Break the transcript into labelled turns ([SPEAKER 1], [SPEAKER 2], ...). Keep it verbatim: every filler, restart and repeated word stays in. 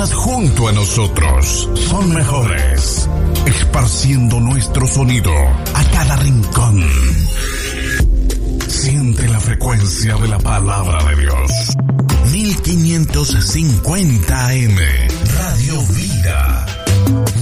[SPEAKER 1] personas junto a nosotros son mejores, esparciendo nuestro sonido a cada rincón. Siente la frecuencia de la palabra de Dios. mil quinientos cincuenta A M, Radio Vida.